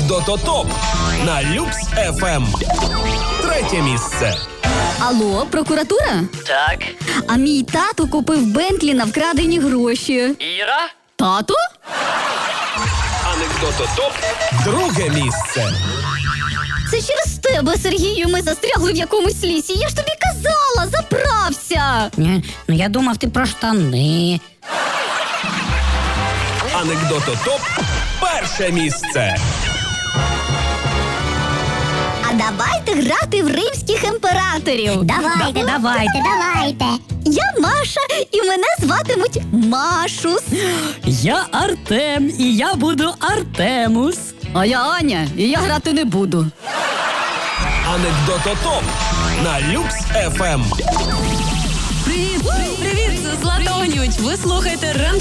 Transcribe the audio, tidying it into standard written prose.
Анекдототоп на Люкс ФМ. Третє місце. Алло, прокуратура? Так. А мій тато купив Бентлі на вкрадені гроші. Іра? Тато? Анекдототоп. Друге місце. Це через тебе, Сергію, ми застрягли в якомусь лісі. Я ж тобі казала, заправся. Ні, ну я думав, ти про штани. Анекдототоп. Перше місце. А давайте грати в римських імператорів. Давайте. Я Маша, і мене зватимуть Машус. Я Артем, і я буду Артемус. А я Аня, і я грати не буду. Анекдототоп на Люкс ФМ. Привіт, це Златонюч. Ви слухаєте